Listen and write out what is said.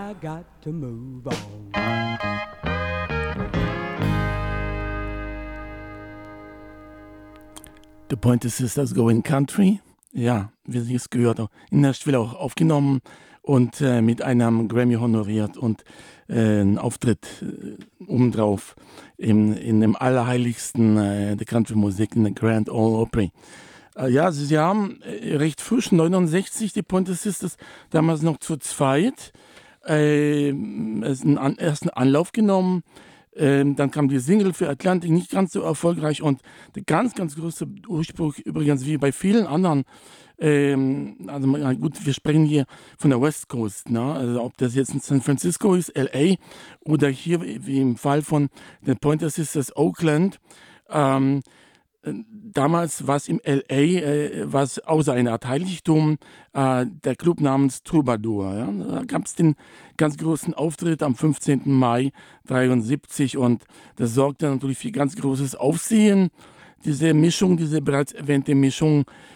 I got to move on. The Pointer Sisters Going Country. Ja, wie Sie es gehört haben, in Nashville auch aufgenommen und mit einem Grammy honoriert und einen Auftritt obendrauf in dem Allerheiligsten der Country-Musik in der Grand Ole Opry. Ja, sie haben recht frisch, 69, die Pointer Sisters, damals noch zu zweit, einen ersten Anlauf genommen. Dann kam die Single für Atlantic, nicht ganz so erfolgreich, und der ganz, ganz größte Durchbruch übrigens, wie bei vielen anderen, also gut, wir sprechen hier von der West Coast, ne? Also ob das jetzt in San Francisco ist, LA, oder hier wie im Fall von den Pointer Sisters Oakland. Damals war es im L.A., was außer einer Art Heiligtum, der Club namens Troubadour. Ja? Da gab es den ganz großen Auftritt am 15. Mai 1973, und das sorgte natürlich für ganz großes Aufsehen. Diese Mischung, diese bereits erwähnte Mischung